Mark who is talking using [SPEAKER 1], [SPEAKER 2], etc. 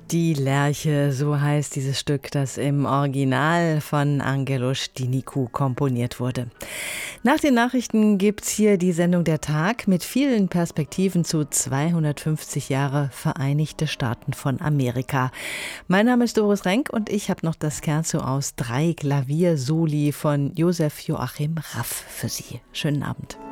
[SPEAKER 1] Die Lerche, so heißt dieses Stück, das im Original von Angelo Stinicu komponiert wurde. Nach den Nachrichten gibt's hier die Sendung Der Tag mit vielen Perspektiven zu 250 Jahre Vereinigte Staaten von Amerika. Mein Name ist Doris Renk und ich habe noch das Scherzo aus 3 Klaviersoli von Josef Joachim Raff für Sie. Schönen Abend.